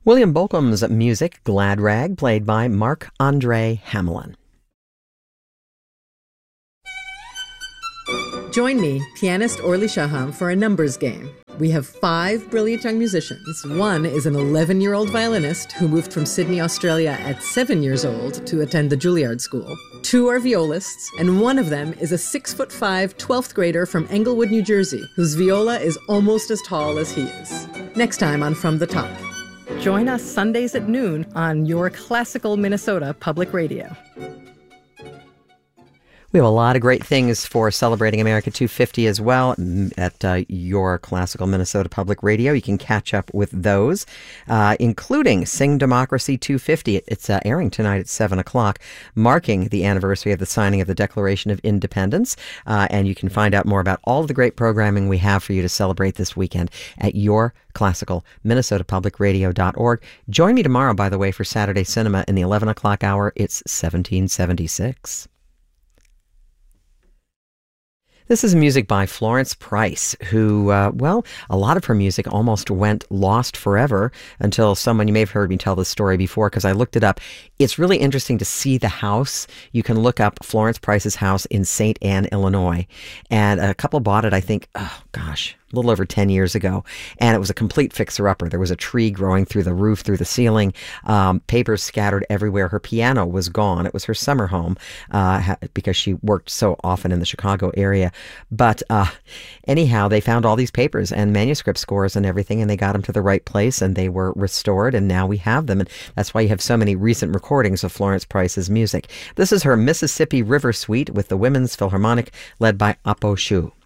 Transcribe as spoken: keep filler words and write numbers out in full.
William Bolcom's music, Glad Rag, played by Marc-Andre Hamelin. Join me, pianist Orly Shaham, for a numbers game. We have five brilliant young musicians. One is an eleven-year-old violinist who moved from Sydney, Australia at seven years old to attend the Juilliard School. Two are violists, and one of them is a six-foot-five twelfth grader from Englewood, New Jersey, whose viola is almost as tall as he is. Next time on From the Top. Join us Sundays at noon on your classical Minnesota Public Radio. We have a lot of great things for celebrating America two fifty as well at uh, your classical Minnesota Public Radio. You can catch up with those, uh, including Sing Democracy two fifty. It's uh, airing tonight at seven o'clock, marking the anniversary of the signing of the Declaration of Independence. Uh, and you can find out more about all of the great programming we have for you to celebrate this weekend at your classical Minnesota Public Radio dot org. Join me tomorrow, by the way, for Saturday Cinema in the eleven o'clock hour. It's seventeen seventy-six. This is music by Florence Price, who, uh, well, a lot of her music almost went lost forever until someone, you may have heard me tell this story before because I looked it up. It's really interesting to see the house. You can look up Florence Price's house in Saint Anne, Illinois. And a couple bought it, I think, oh gosh, a little over ten years ago, and it was a complete fixer-upper. There was a tree growing through the roof, through the ceiling, um, papers scattered everywhere. Her piano was gone. It was her summer home uh, because she worked so often in the Chicago area. But uh, anyhow, they found all these papers and manuscript scores and everything, and they got them to the right place, and they were restored, and now we have them. And that's why you have so many recent recordings of Florence Price's music. This is her Mississippi River Suite with the Women's Philharmonic, led by Apo Shu.